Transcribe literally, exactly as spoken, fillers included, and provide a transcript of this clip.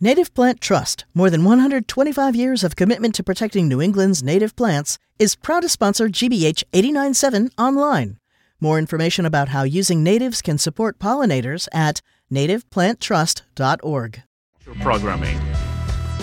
Native Plant Trust, more than one hundred twenty-five years of commitment to protecting New England's native plants, is proud to sponsor G B H eighty-nine point seven online. More information about how using natives can support pollinators at native plant trust dot org. Programming